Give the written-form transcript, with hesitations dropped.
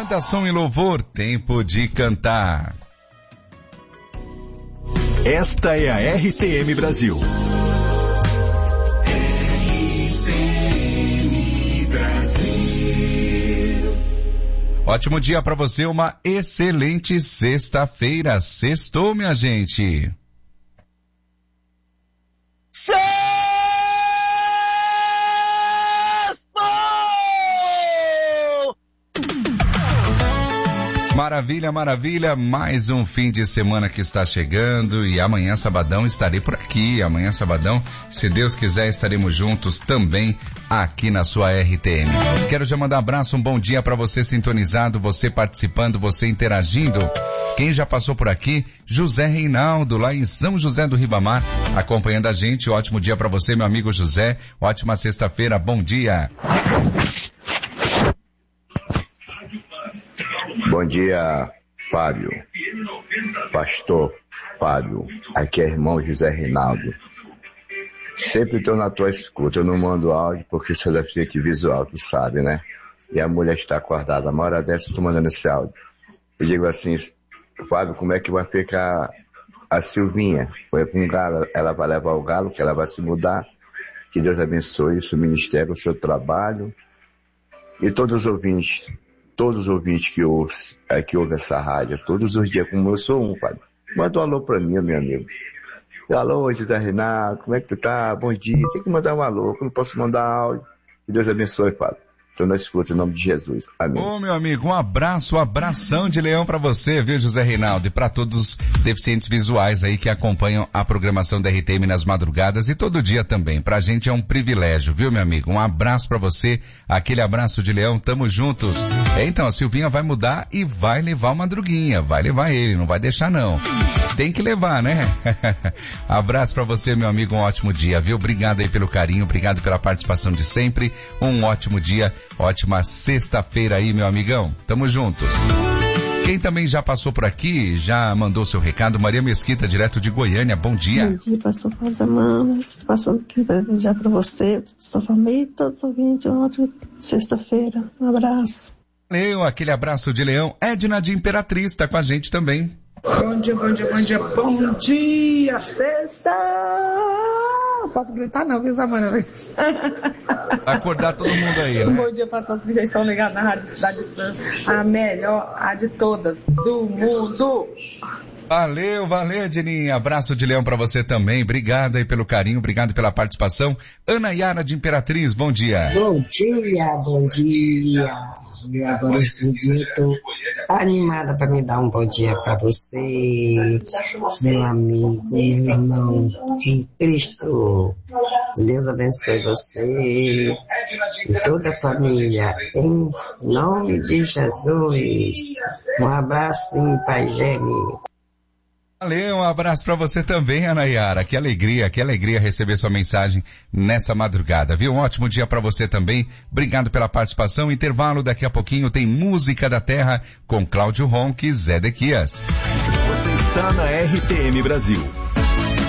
Acordação e louvor, tempo de cantar. Esta é a RTM Brasil. RTM Brasil. Ótimo dia para você, uma excelente sexta-feira. Sextou, minha gente. Maravilha, maravilha, mais um fim de semana que está chegando e amanhã sabadão estarei por aqui. Amanhã sabadão, se Deus quiser, estaremos juntos também aqui na sua RTM. Quero já mandar um abraço, um bom dia para você sintonizado, você participando, você interagindo. Quem já passou por aqui? José Reinaldo, lá em São José do Ribamar, acompanhando a gente. Ótimo dia para você, meu amigo José. Ótima sexta-feira, bom dia. Bom dia, Fábio. Pastor Fábio. Aqui é irmão José Reinaldo. Sempre estou na tua escuta. Eu não mando áudio porque sou deficiente visual, tu sabe, né? E a mulher está acordada. A hora dessa eu estou mandando esse áudio. Eu digo assim, Fábio, como é que vai ficar a Silvinha? Foi com o galo, ela vai levar o galo, que ela vai se mudar. Que Deus abençoe o seu ministério, o seu trabalho. E todos os ouvintes que ouvem essa rádio, todos os dias, como eu sou um, Fábio. Manda um alô pra mim, meu amigo. Alô, José Renato, como é que tu tá? Bom dia. Tem que mandar um alô, eu não posso mandar áudio. Que Deus abençoe, Fábio. Estou na escuta, em nome de Jesus. Amém. Ô, meu amigo, um abraço, um abração de leão pra você, viu, José Reinaldo? E pra todos os deficientes visuais aí que acompanham a programação da RTM nas madrugadas e todo dia também. Pra gente é um privilégio, viu, meu amigo? Um abraço pra você, aquele abraço de leão, tamo juntos. Então, a Silvinha vai mudar e vai levar o Madruguinha, vai levar ele, não vai deixar não. Tem que levar, né? Abraço pra você, meu amigo, um ótimo dia, viu? Obrigado aí pelo carinho, obrigado pela participação de sempre, um ótimo dia, ótima sexta-feira aí, meu amigão. Tamo juntos. Quem também já passou por aqui, já mandou seu recado, Maria Mesquita, direto de Goiânia, bom dia. Bom dia, pastor Paulo Zamana, passando aqui para desejar para você, sua família, todos os ouvintes, uma ótima sexta-feira, um abraço. Valeu, aquele abraço de leão. Edna de Imperatriz tá com a gente também. Bom dia, bom dia, bom dia, bom dia, sexta! Não posso gritar não, viu, Zamana? Acordar todo mundo aí, né? Bom dia para todos que já estão ligados na Rádio Cidade Sã, a melhor, a de todas, do mundo! Valeu, valeu, Edninha. Abraço de leão pra você também. Obrigado aí pelo carinho, obrigado pela participação. Ana Yara de Imperatriz, bom dia. Bom dia, bom dia. Agora esse dia eu tô animada para me dar um bom dia para você, meu amigo, meu irmão em Cristo. Deus abençoe você e toda a família, em nome de Jesus. Um abraço em Pai Gêmeo. Valeu, um abraço pra você também, Ana Yara. Que alegria receber sua mensagem nessa madrugada, viu? Um ótimo dia pra você também. Obrigado pela participação. Intervalo, daqui a pouquinho tem Música da Terra com Cláudio Ronque e Zé Dequias. Você está na RTM Brasil.